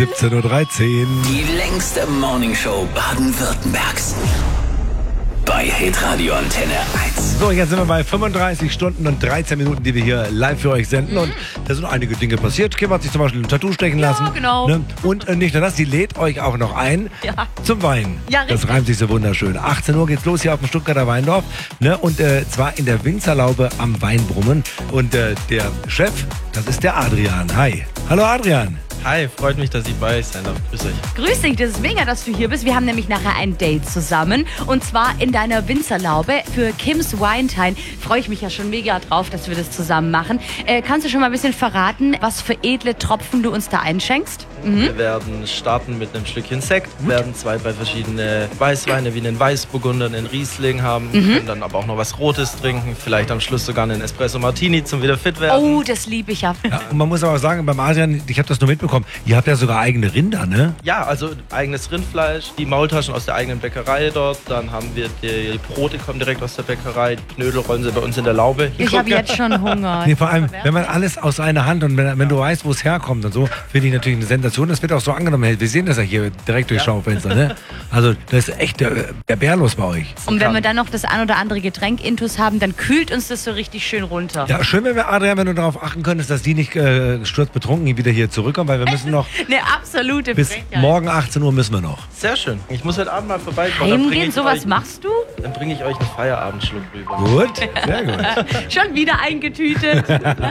17:13 Uhr. Die längste Morningshow Baden-Württembergs. Bei Hitradio Antenne 1. So, jetzt sind wir bei 35 Stunden und 13 Minuten, die wir hier live für euch senden. Und da sind einige Dinge passiert. Kim hat sich zum Beispiel ein Tattoo stechen lassen. Ja, genau. Ne? Und nicht nur das, sie lädt euch auch noch ein zum Wein. Ja, richtig. Das reimt sich so wunderschön. 18 Uhr geht's los hier auf dem Stuttgarter Weindorf. Ne? Und zwar in der Winzerlaube am Weinbrummen. Und der Chef, das ist der Adrian. Hi. Hallo Adrian. Hi, freut mich, dass ich bei euch sein darf. Grüß euch. Grüß dich, das ist mega, dass du hier bist. Wir haben nämlich nachher ein Date zusammen. Und zwar in deiner Winzerlaube für Kim's Winetime. Freue ich mich ja schon mega drauf, dass wir das zusammen machen. Kannst du schon mal ein bisschen verraten, was für edle Tropfen du uns da einschenkst? Wir werden starten mit einem Stückchen Sekt, werden 2, 3 verschiedene Weißweine wie einen Weißburgunder, einen Riesling haben, können dann aber auch noch was Rotes trinken, vielleicht am Schluss sogar einen Espresso Martini zum wieder fit werden. Oh, das liebe ich ja. Ja, und man muss aber auch sagen, beim Adrian, ich habe das nur mitbekommen, ihr habt ja sogar eigene Rinder, ne? Ja, also eigenes Rindfleisch, die Maultaschen aus der eigenen Bäckerei dort, dann haben wir die Brote kommen direkt aus der Bäckerei, die Knödel rollen sie bei uns in der Laube. Ich habe jetzt schon Hunger. Nee, vor allem, wenn man alles aus einer Hand und wenn du weißt, wo es herkommt und so, finde ich natürlich eine Sensation. Das wird auch so angenommen. Wir sehen das ja hier direkt durch Schaufenster, ne? Also, das ist echt der Bärlos bei euch. Und wenn wir dann noch das ein oder andere Getränk intus haben, dann kühlt uns das so richtig schön runter. Ja, schön, wenn wir, Adrian, wenn du darauf achten könntest, dass die nicht sturzbetrunken wieder hier zurückkommen, weil wir müssen noch Eine absolute bis Frechheit. morgen 18 Uhr müssen wir noch. Sehr schön. Ich muss heute Abend mal vorbeikommen. Heimgehen, sowas machst du? Dann bringe ich euch einen Feierabendschluck rüber. Gut, sehr gut. Schon wieder eingetütet.